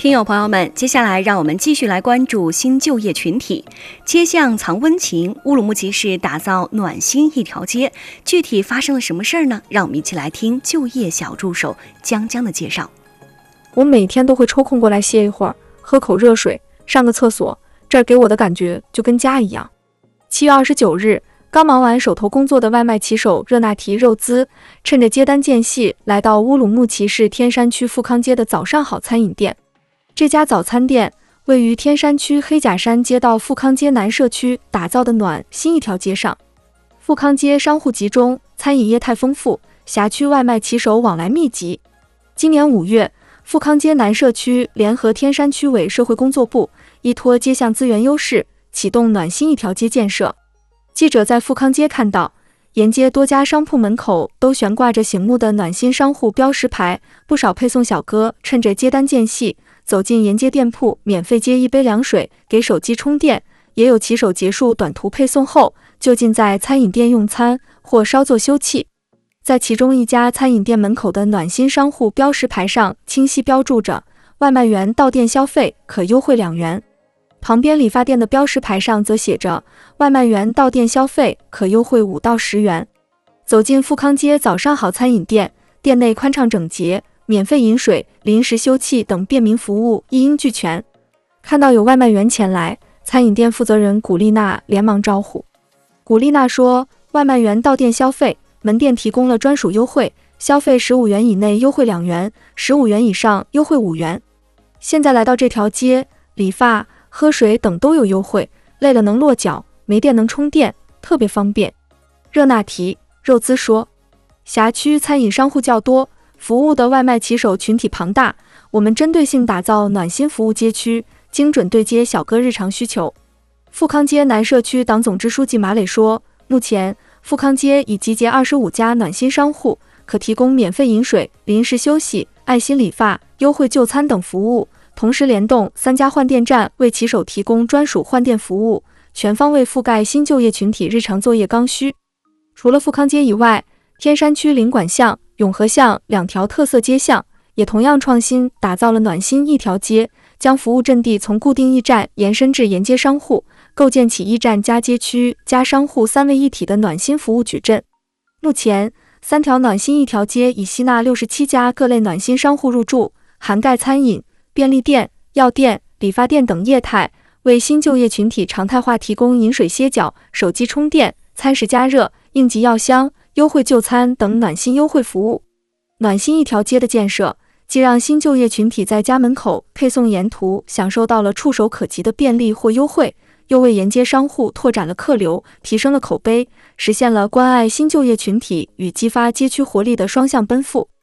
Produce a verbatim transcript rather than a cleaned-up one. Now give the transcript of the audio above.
听友朋友们，接下来让我们继续来关注新就业群体。街巷藏温情，乌鲁木齐市打造暖心一条街，具体发生了什么事儿呢？让我们一起来听就业小助手江江的介绍。 我每天都会抽空过来歇一会儿，喝口热水，上个厕所，这儿给我的感觉就跟家一样。七月二十九日，刚忙完手头工作的外卖骑手热那提肉孜，趁着接单间隙，来到乌鲁木齐市天山区富康街的早上好餐饮店。这家早餐店位于天山区黑甲山街道富康街南社区打造的暖心一条街上。富康街商户集中，餐饮业态丰富，辖区外卖骑手往来密集。今年五月，富康街南社区联合天山区委社会工作部，依托街巷资源优势，启动暖心一条街建设。记者在富康街看到，沿街多家商铺门口都悬挂着醒目的暖心商户标识牌，不少配送小哥趁着接单间隙走进沿街店铺，免费接一杯凉水，给手机充电。也有骑手结束短途配送后，就近在餐饮店用餐或稍作休憩。在其中一家餐饮店门口的暖心商户标识牌上清晰标注着外卖员到店消费可优惠两元，旁边理发店的标识牌上则写着外卖员到店消费可优惠五到十元。走进富康街早上好餐饮店，店内宽敞整洁，免费饮水、临时休憩等便民服务一应俱全。看到有外卖员前来，餐饮店负责人古丽娜连忙招呼。古丽娜说，外卖员到店消费，门店提供了专属优惠，消费十五元以内优惠两元，十五元以上优惠五元。现在来到这条街，理发、喝水等都有优惠，累了能落脚，没电能充电，特别方便。热那提肉孜说，辖区餐饮商户较多，服务的外卖骑手群体庞大，我们针对性打造暖心服务街区，精准对接小哥日常需求。富康街南社区党总支书记马磊说，目前富康街已集结二十五家暖心商户，可提供免费饮水、临时休息、爱心理发、优惠就餐等服务，同时联动三家换电站，为骑手提供专属换电服务，全方位覆盖新就业群体日常作业刚需。除了富康街以外，天山区领馆巷、永和巷两条特色街巷也同样创新打造了暖心一条街，将服务阵地从固定驿站延伸至沿街商户，构建起驿站加街区加商户三位一体的暖心服务矩阵。目前，三条暖心一条街已吸纳六十七家各类暖心商户入驻，涵盖餐饮、便利店、药店、理发店等业态，为新就业群体常态化提供饮水歇脚、手机充电、餐食加热、应急药箱、优惠就餐等暖心优惠服务。暖心一条街的建设，既让新就业群体在家门口配送沿途享受到了触手可及的便利或优惠，又为沿街商户拓展了客流，提升了口碑，实现了关爱新就业群体与激发街区活力的双向奔赴。